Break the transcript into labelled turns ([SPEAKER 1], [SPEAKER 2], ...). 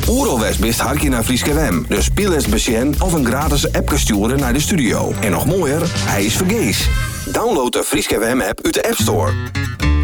[SPEAKER 1] Oeralwest best harkje naar Frieske FM. Dus speel eens besjen of een gratis app sturen naar de studio. En nog mooier, hij is vergees. Download de Frieske FM app uit de App Store.